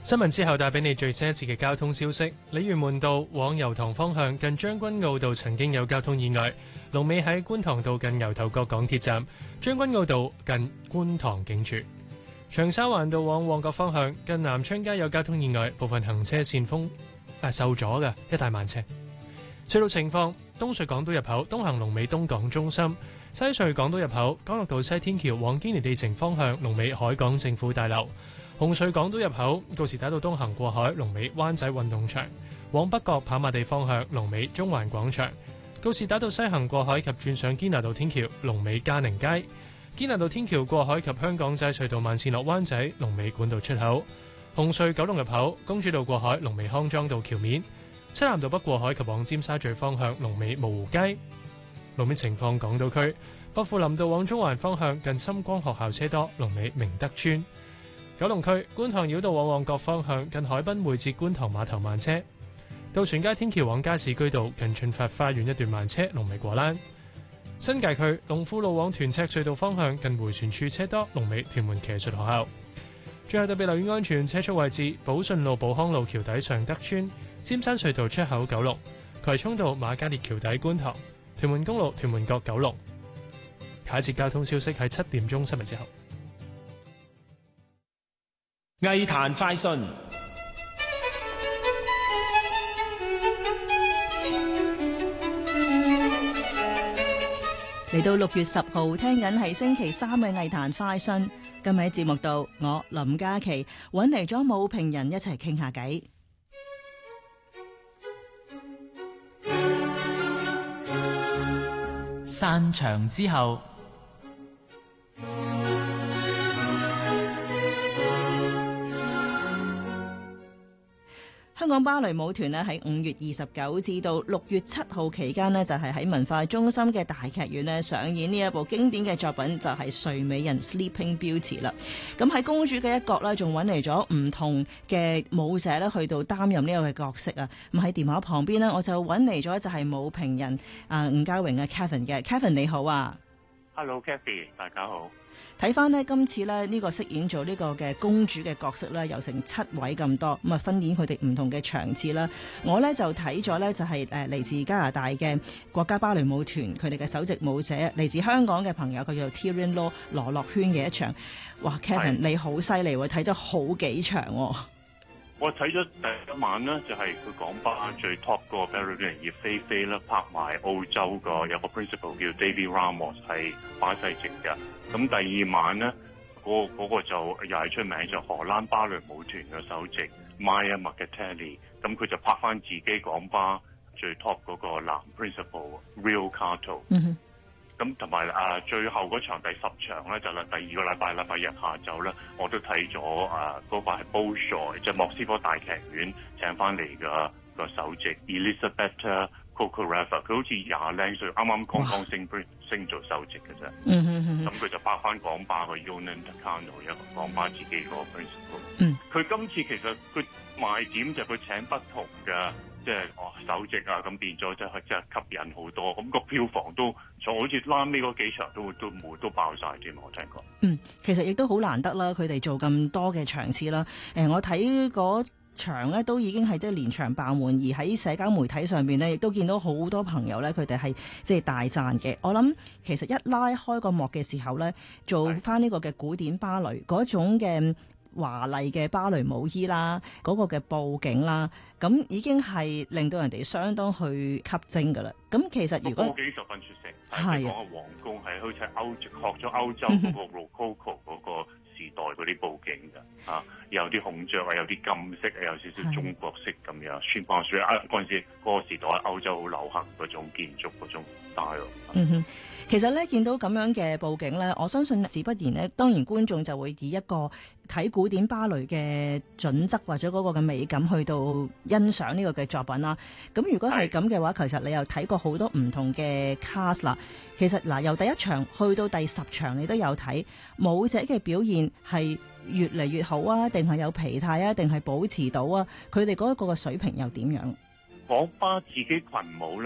新聞之後帶俾你最新一次嘅交通消息。鯉魚門道往油塘方向近將軍澳道曾經有交通意外，龍尾喺觀塘道近牛頭角港鐵站，將軍澳道近觀塘警署。長沙灣道往旺角方向近南昌街有交通意外，部分行車線受阻嘅，一大慢車。隧道情況：東隧港島入口東行龍尾東港中心，西隧港島入口干諾道西天橋往堅尼地城方向龍尾海港政府大樓。紅隧港島入口告士打道東行過海龍尾灣仔運動場，往北角跑馬地方向龍尾中環廣場。告士打道西行過海及轉上堅拿道天橋龍尾嘉寧街。堅拿道天橋過海及香港仔隧道慢線落灣仔龍尾管道出口。紅隧九龍入口公主道過海龍尾康莊道橋面。漆咸道北過海及往尖沙咀方向龍尾蕪湖街。路面情況：港島區薄扶林道往中環方向近深光學校車多，龍尾明德村。九龍區觀塘繞道往旺角方向近海濱會至觀塘碼頭慢車。渡船街天橋往加士居道近駿發花園一段慢車，龍尾果欄。新界區龍富路往屯赤隧道方向近迴旋處車多，龍尾屯門騎術學校。最後特別留意安全車速位置：寶順路寶康路橋底尚德村、尖山隧道出口九龍、葵涌道瑪嘉烈橋底觀塘、屯門公路屯門角九龍。下一節交通消息喺7點鐘新聞之後。 藝壇快訊， 嚟到6月10號，聽緊係星期3嘅藝壇快訊。今日喺節目度，我林嘉琪揾嚟咗武平人一齊傾下偈。 散場之後， 香港芭蕾舞團呢喺5月29至到6月7號期間呢，就係喺文化中心嘅大劇院呢上演呢一部經典嘅作品，就係《睡美人》Sleeping Beauty 啦。咁喺公主嘅一角呢，仲揾嚟咗唔同嘅舞者呢去到擔任呢個嘅角色啊。咁喺電話旁邊呢，我就揾嚟咗就係舞評人伍家榮嘅 Kevin 嘅 Kevin， 你好啊。 Hello Kathy， 大家好。 睇翻呢，今次呢，呢個飾演做呢個嘅公主嘅角色呢，有成7位咁多，咁啊分演佢哋唔同嘅場次啦。我呢就睇咗呢，就係嚟自加拿大嘅國家芭蕾舞團佢哋嘅首席舞者，嚟自香港嘅朋友，佢叫做 Tyrian Law 羅樂軒嘅一場。哇 Kevin 你好犀利喎，睇咗好幾場喎。 我睇咗第一晚呢，就係佢港巴最 top 個 ballerina 葉菲菲啦，拍埋澳洲個有個 principal 叫 David Ramos 係巴西籍嘅。咁第二晚呢，嗰個就又係出名，就荷蘭芭蕾舞團嘅首席 Maya Marcatelli， 咁佢就拍翻自己港巴最 top 嗰個男 principal Rio Cato。咁同埋最後嗰場第10場咧，就第2個禮拜禮拜日下晝咧，我都睇咗嗰個係 Bolshoi， 即係莫斯科大劇院請翻嚟嘅個首席 Elizabeth Kokoreva， 佢好似20零歲，啱剛升做首席嘅啫。咁佢就拍翻港巴個 Yonan Takano， 一個港巴自己個 principal。佢今次其實佢賣點就係佢請不同嘅即係首席啊，咁變咗即係吸引好多。咁個票房都從好似拉尾嗰幾場都爆晒添，我聽過。 其實亦都好難得啦，佢哋做咁多嘅場次啦。我睇嗰場咧都已經係即係連場爆滿，而喺社交媒體上邊呢，亦都見到好多朋友咧，佢哋係即係大讚嘅。我諗其實一拉開個幕嘅時候咧，做翻呢個嘅古典芭蕾嗰種嘅華麗嘅芭蕾舞衣啦，嗰個嘅佈景啦，咁已經係令到人哋相當去吸睛噶啦。咁其實如果佈景十分出色，係講個皇宮係好似學咗歐洲嗰個 Rococo 嗰個時代嗰啲佈景嘅，有啲孔雀啊，有啲金色啊，有少少中國式咁樣。宣判書嗰陣時嗰個時代喺歐洲好流行嗰種建築嗰種 style。 其實咧見到咁樣嘅佈景咧，我相信自不然咧，當然觀眾就會以一個睇古典芭蕾嘅準則或者嗰個嘅美感去到欣賞呢個嘅作品啦。咁如果係咁嘅話，其實你又睇過好多唔同嘅 cast 啦。其實由第1場去到第10場，你都有睇舞者嘅表現係越嚟越好啊，定係有疲態啊，定係保持到啊？佢哋嗰一個嘅水平又點樣？ 港巴自己群舞咧。